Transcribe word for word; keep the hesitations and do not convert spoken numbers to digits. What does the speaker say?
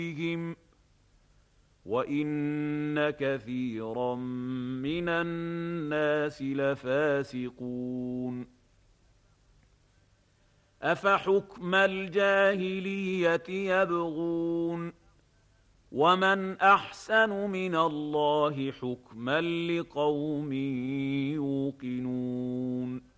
بهم وإن كثيرا من الناس لفاسقون أفحكم الجاهلية يبغون ومن أحسن من الله حكما لقوم يوقنون